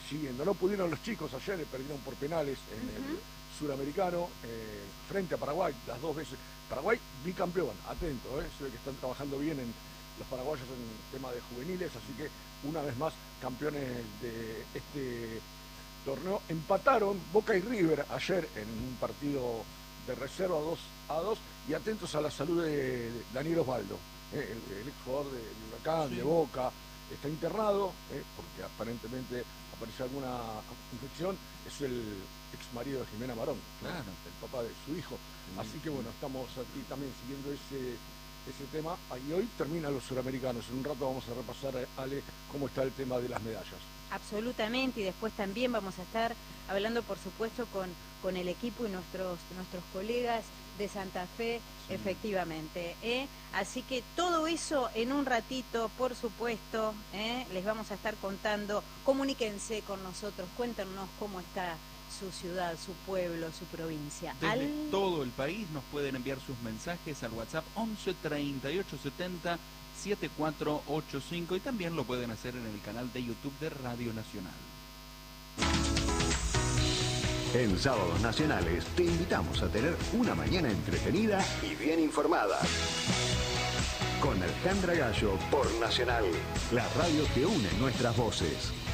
siguiendo. No pudieron los chicos ayer, perdieron por penales en el Suramericano, frente a Paraguay, las 2 veces. Paraguay bicampeón, atento, se ve que están trabajando bien en los paraguayos en tema de juveniles, así que una vez más campeones de este torneo. Empataron Boca y River ayer en un partido de reserva 2-2, y atentos a la salud de Daniel Osvaldo, el ex jugador de Huracán, de Boca, está internado, porque aparentemente apareció alguna infección. Es el ex marido de Jimena Marón, claro, el papá de su hijo. Así que bueno, estamos aquí también siguiendo ese tema. Y hoy terminan los suramericanos. En un rato vamos a repasar, Ale, cómo está el tema de las medallas. Absolutamente, y después también vamos a estar hablando, por supuesto, con el equipo y nuestros colegas de Santa Fe, efectivamente. Así que todo eso en un ratito, por supuesto, les vamos a estar contando. Comuníquense con nosotros, cuéntenos cómo está su ciudad, su pueblo, su provincia. Desde todo el país nos pueden enviar sus mensajes al WhatsApp 11 38 70 7485, y también lo pueden hacer en el canal de YouTube de Radio Nacional. En Sábados Nacionales te invitamos a tener una mañana entretenida y bien informada. Con Alejandra Gallo por Nacional, la radio que une nuestras voces.